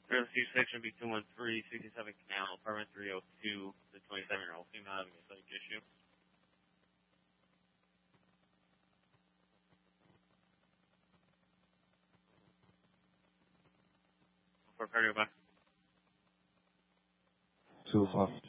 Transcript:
Section B213, 67 Canal, apartment 302, the 27-year-old female having a psych issue. For cardio back. 2 o'clock.